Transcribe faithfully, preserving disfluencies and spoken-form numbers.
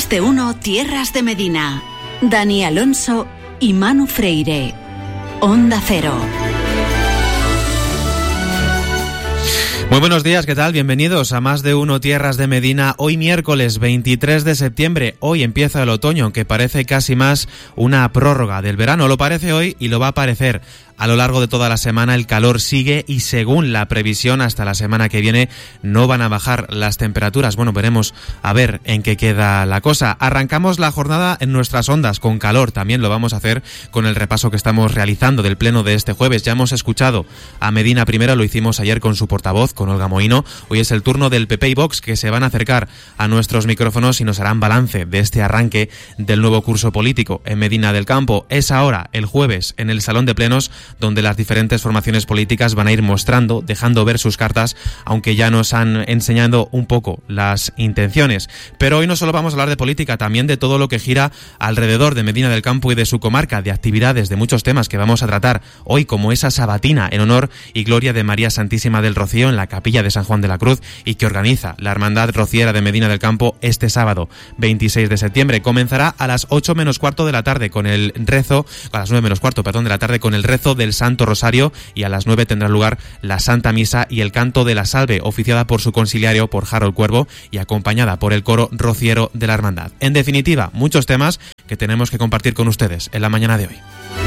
Más de uno Tierras de Medina. Dani Alonso y Manu Freire. Onda Cero. Muy buenos días, ¿qué tal? Bienvenidos a Más de uno Tierras de Medina. Hoy miércoles veintitrés de septiembre, hoy empieza el otoño, que parece casi más una prórroga del verano. Lo parece hoy y lo va a parecer a lo largo de toda la semana. El calor sigue y según la previsión hasta la semana que viene no van a bajar las temperaturas. Bueno, veremos a ver en qué queda la cosa. Arrancamos la jornada en nuestras ondas con calor. También lo vamos a hacer con el repaso que estamos realizando del pleno de este jueves. Ya hemos escuchado a Medina primero, lo hicimos ayer con su portavoz, con Olga Moino. Hoy es el turno del P P y Vox, que se van a acercar a nuestros micrófonos y nos harán balance de este arranque del nuevo curso político en Medina del Campo. Es ahora, el jueves, en el Salón de Plenos, donde las diferentes formaciones políticas van a ir mostrando, dejando ver sus cartas, aunque ya nos han enseñado un poco las intenciones. Pero hoy no solo vamos a hablar de política, también de todo lo que gira alrededor de Medina del Campo y de su comarca, de actividades, de muchos temas que vamos a tratar hoy, como esa sabatina en honor y gloria de María Santísima del Rocío en la capilla de San Juan de la Cruz y que organiza la Hermandad Rociera de Medina del Campo este sábado veintiséis de septiembre. Comenzará a las ocho menos cuarto de la tarde con el rezo, a las nueve menos cuarto, perdón, de la tarde con el rezo del Santo Rosario, y a las nueve tendrá lugar la Santa Misa y el canto de la Salve, oficiada por su conciliario, por Harold Cuervo, y acompañada por el coro rociero de la Hermandad. En definitiva, muchos temas que tenemos que compartir con ustedes en la mañana de hoy.